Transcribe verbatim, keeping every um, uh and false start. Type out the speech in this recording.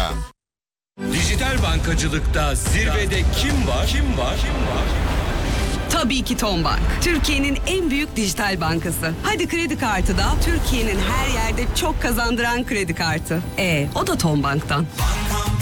nokta. Dijital bankacılıkta zirvede kim var? Kim var? Kim var? Tabii ki Tombank. Türkiye'nin en büyük dijital bankası. Hadi kredi kartı da Türkiye'nin her yerde çok kazandıran kredi kartı. E, o da Tombank'tan.